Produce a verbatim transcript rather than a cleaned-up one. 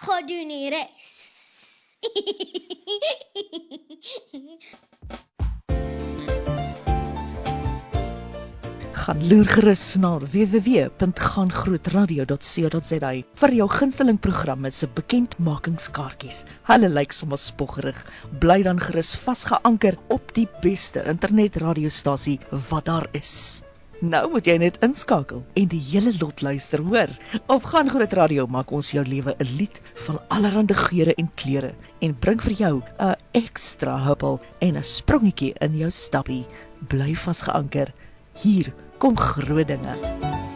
Ga doen die res. Gaan loer gerus na w w w punt gaan groot radio punt co punt za vir jou gunsteling programme se bekendmakingskaartjies. Hulle lyk sommer spoggerig. Bly dan gerus vasgeanker op die beste internetradiostasie wat daar is. Nou moet jy net inskakel en die hele lot luister, hoor. Op Gaan Groot Radio maak ons jou lewe 'n lied van allerhande geure en kleure en bring vir jou 'n ekstra huppel en 'n sprongetjie in jou stappie. Bly vasgeanker. Hier kom groot dinge.